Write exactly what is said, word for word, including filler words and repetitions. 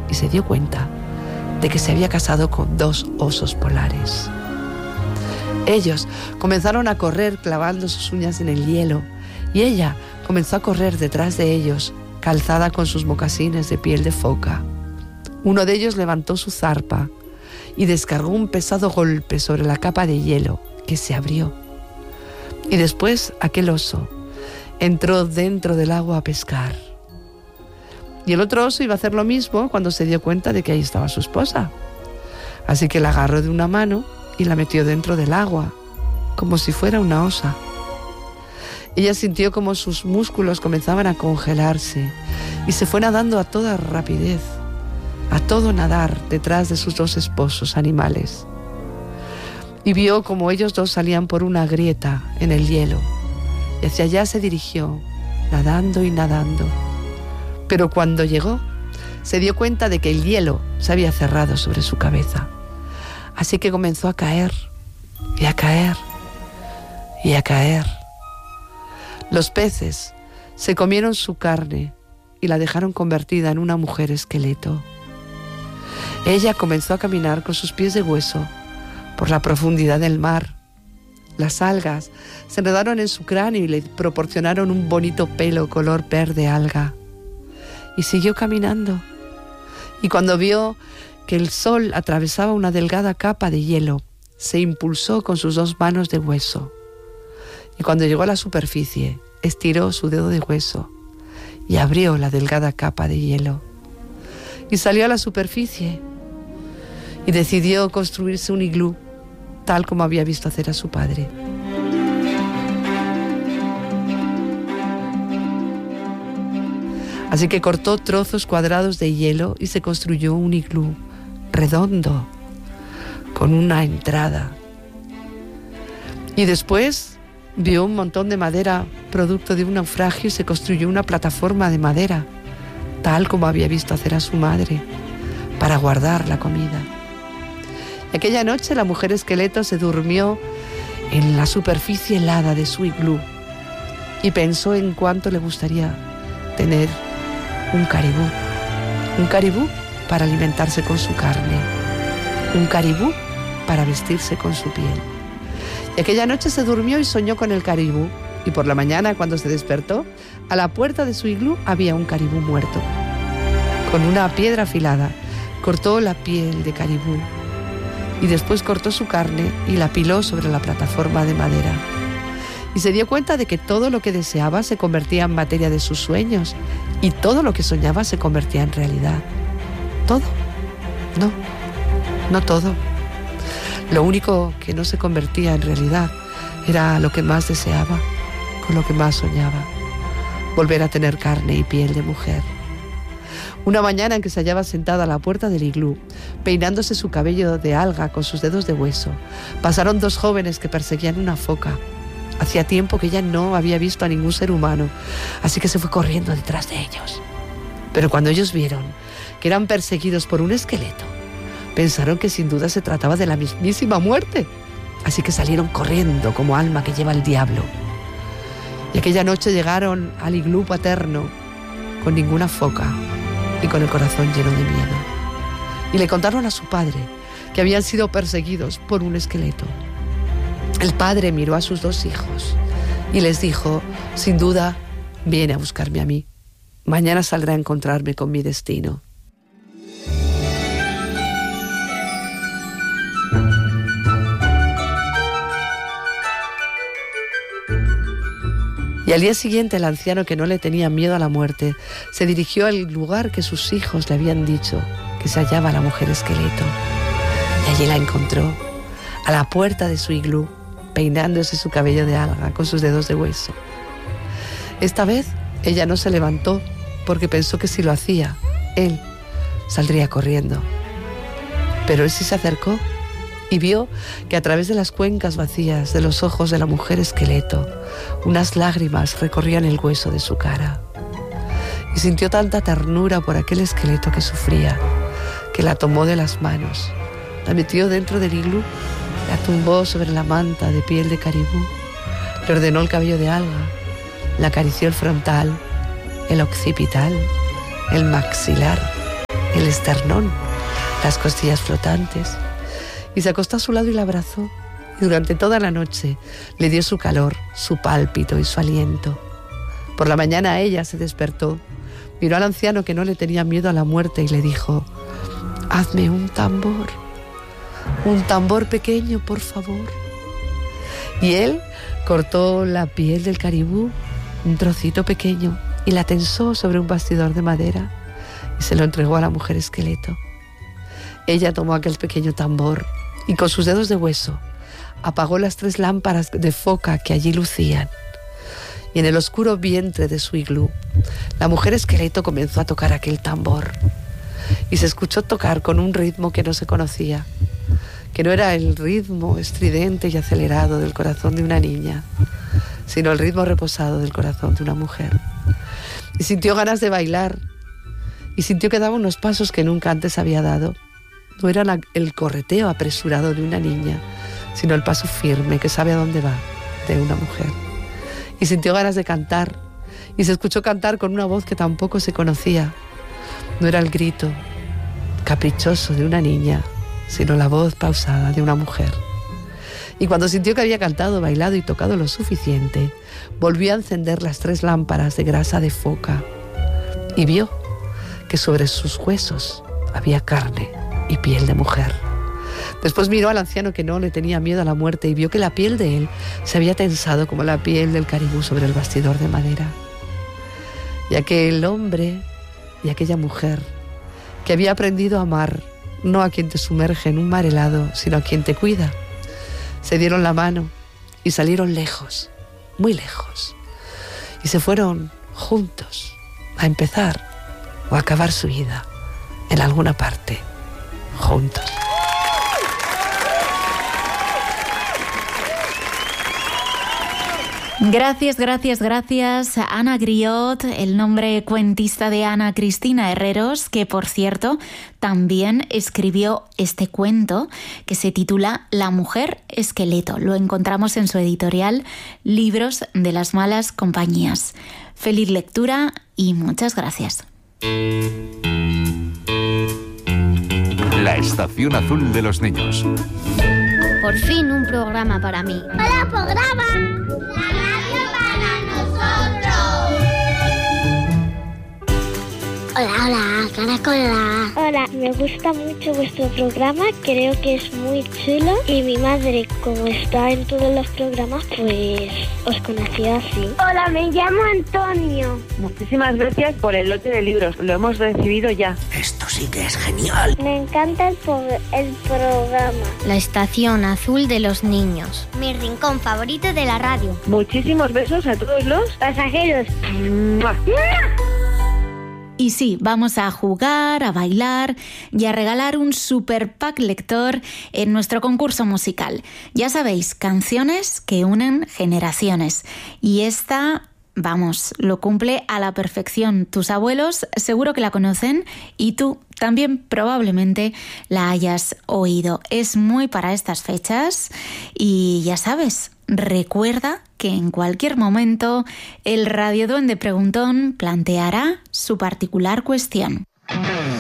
y se dio cuenta de que se había casado con dos osos polares. Ellos comenzaron a correr clavando sus uñas en el hielo y ella comenzó a correr detrás de ellos, calzada con sus mocasines de piel de foca. Uno de ellos levantó su zarpa y descargó un pesado golpe sobre la capa de hielo que se abrió. Y después aquel oso entró dentro del agua a pescar. Y el otro oso iba a hacer lo mismo cuando se dio cuenta de que ahí estaba su esposa. Así que la agarró de una mano y la metió dentro del agua, como si fuera una osa. Ella sintió como sus músculos comenzaban a congelarse y se fue nadando a toda rapidez, a todo nadar detrás de sus dos esposos animales. Y vio como ellos dos salían por una grieta en el hielo y hacia allá se dirigió, nadando y nadando. Pero cuando llegó, se dio cuenta de que el hielo se había cerrado sobre su cabeza. Así que comenzó a caer, y a caer, y a caer. Los peces se comieron su carne y la dejaron convertida en una mujer esqueleto. Ella comenzó a caminar con sus pies de hueso por la profundidad del mar. Las algas se enredaron en su cráneo y le proporcionaron un bonito pelo color verde alga. Y siguió caminando. Y cuando vio que el sol atravesaba una delgada capa de hielo, se impulsó con sus dos manos de hueso. Y cuando llegó a la superficie, estiró su dedo de hueso y abrió la delgada capa de hielo. Y salió a la superficie y decidió construirse un iglú, tal como había visto hacer a su padre. Así que cortó trozos cuadrados de hielo y se construyó un iglú redondo, con una entrada. Y después vio un montón de madera producto de un naufragio y se construyó una plataforma de madera, tal como había visto hacer a su madre, para guardar la comida. Y aquella noche la mujer esqueleto se durmió en la superficie helada de su iglú y pensó en cuánto le gustaría tener un caribú, un caribú para alimentarse con su carne, un caribú para vestirse con su piel. Y aquella noche se durmió y soñó con el caribú, y por la mañana, cuando se despertó, a la puerta de su iglú había un caribú muerto. Con una piedra afilada cortó la piel de caribú y después cortó su carne y la apiló sobre la plataforma de madera. Y se dio cuenta de que todo lo que deseaba se convertía en materia de sus sueños y todo lo que soñaba se convertía en realidad. ¿Todo? No, no todo. Lo único que no se convertía en realidad era lo que más deseaba, con lo que más soñaba: volver a tener carne y piel de mujer. Una mañana en que se hallaba sentada a la puerta del iglú, peinándose su cabello de alga con sus dedos de hueso, pasaron dos jóvenes que perseguían una foca. Hacía tiempo que ella no había visto a ningún ser humano, así que se fue corriendo detrás de ellos. Pero cuando ellos vieron que eran perseguidos por un esqueleto, pensaron que sin duda se trataba de la mismísima muerte, así que salieron corriendo como alma que lleva el diablo. Y aquella noche llegaron al iglú paterno con ninguna foca y con el corazón lleno de miedo. Y le contaron a su padre que habían sido perseguidos por un esqueleto. El padre miró a sus dos hijos y les dijo: sin duda, viene a buscarme a mí. Mañana saldrá a encontrarme con mi destino. Y al día siguiente el anciano, que no le tenía miedo a la muerte, se dirigió al lugar que sus hijos le habían dicho que se hallaba la mujer esqueleto. Y allí la encontró, a la puerta de su iglú, peinándose su cabello de alga con sus dedos de hueso. Esta vez ella no se levantó porque pensó que si lo hacía, él saldría corriendo. Pero él sí se acercó y vio que a través de las cuencas vacías de los ojos de la mujer esqueleto, unas lágrimas recorrían el hueso de su cara. Y sintió tanta ternura por aquel esqueleto que sufría, que la tomó de las manos, la metió dentro del iglú, la tumbó sobre la manta de piel de caribú, le ordenó el cabello de alga, le acarició el frontal, el occipital, el maxilar, el esternón, las costillas flotantes, y se acostó a su lado y la abrazó. Y durante toda la noche le dio su calor, su pálpito y su aliento. Por la mañana ella se despertó, miró al anciano que no le tenía miedo a la muerte y le dijo: «Hazme un tambor, un tambor pequeño, por favor». Y él cortó la piel del caribú, un trocito pequeño, y la tensó sobre un bastidor de madera y se lo entregó a la mujer esqueleto. Ella tomó aquel pequeño tambor y con sus dedos de hueso apagó las tres lámparas de foca que allí lucían. Y en el oscuro vientre de su iglú, la mujer esqueleto comenzó a tocar aquel tambor. Y se escuchó tocar con un ritmo que no se conocía, que no era el ritmo estridente y acelerado del corazón de una niña, sino el ritmo reposado del corazón de una mujer. Y sintió ganas de bailar, y sintió que daba unos pasos que nunca antes había dado. No era la, el correteo apresurado de una niña, sino el paso firme que sabe a dónde va de una mujer. Y sintió ganas de cantar, y se escuchó cantar con una voz que tampoco se conocía. No era el grito caprichoso de una niña, sino la voz pausada de una mujer. Y cuando sintió que había cantado, bailado y tocado lo suficiente, volvió a encender las tres lámparas de grasa de foca y vio que sobre sus huesos había carne y piel de mujer. Después miró al anciano que no le tenía miedo a la muerte y vio que la piel de él se había tensado como la piel del caribú sobre el bastidor de madera. Y aquel hombre y aquella mujer que había aprendido a amar, no a quien te sumerge en un mar helado, sino a quien te cuida, se dieron la mano y salieron lejos, muy lejos, y se fueron juntos a empezar o a acabar su vida en alguna parte, juntos. Gracias, gracias, gracias a Ana Griot, el nombre cuentista de Ana Cristina Herreros, que por cierto también escribió este cuento que se titula La mujer esqueleto. Lo encontramos en su editorial Libros de las malas compañías. Feliz lectura y muchas gracias. La estación azul de los niños. Por fin un programa para mí. ¡Hola, programa! ¡La radio para nosotros! Hola, hola, Caracola. Hola, me gusta mucho vuestro programa, creo que es muy chulo. Y mi madre, como está en todos los programas, pues os conocí así. Hola, me llamo Antonio. Muchísimas gracias por el lote de libros, lo hemos recibido ya. Esto sí que es genial. Me encanta el, pro- el programa. La estación azul de los niños. Mi rincón favorito de la radio. Muchísimos besos a todos los Pasajeros. ¡Mua! Y sí, vamos a jugar, a bailar y a regalar un super pack lector en nuestro concurso musical. Ya sabéis, canciones que unen generaciones. Y esta, vamos, lo cumple a la perfección. Tus abuelos seguro que la conocen y tú también probablemente la hayas oído. Es muy para estas fechas y ya sabes, recuerda que en cualquier momento el radioduende preguntón planteará su particular cuestión.